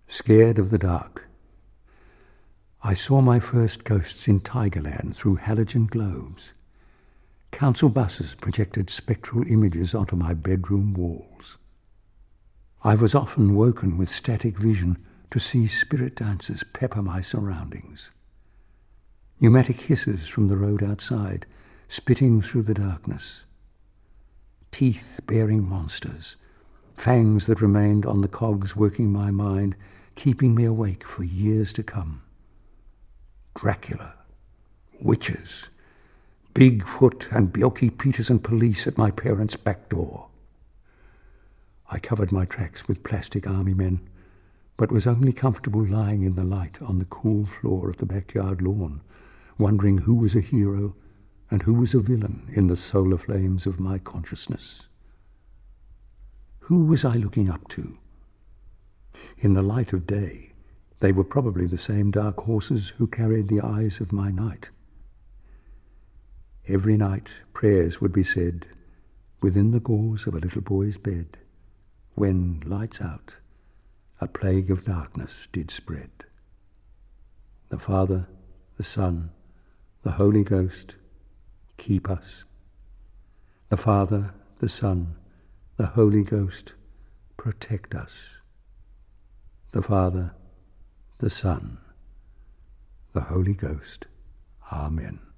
Scared of the dark. I saw my first ghosts in Tigerland through halogen globes. Council buses projected spectral images onto my bedroom walls. I was often woken with static vision to see spirit dancers pepper my surroundings. Pneumatic hisses from the road outside, spitting through the darkness. Teeth-bearing monsters, fangs that remained on the cogs working my mind, keeping me awake for years to come. Dracula, witches, Bigfoot and Bjelke Peterson police at my parents' back door. I covered my tracks with plastic army men, but was only comfortable lying in the light on the cool floor of the backyard lawn, wondering who was a hero and who was a villain in the solar flames of my consciousness. Who was I looking up to? In the light of day, they were probably the same dark horses who carried the eyes of my night. Every night prayers would be said within the gauze of a little boy's bed, when, lights out, a plague of darkness did spread. The Father, the Son, the Holy Ghost, keep us. The Father, the Son, the Holy Ghost, protect us. The Father, the Son, the Holy Ghost. Amen.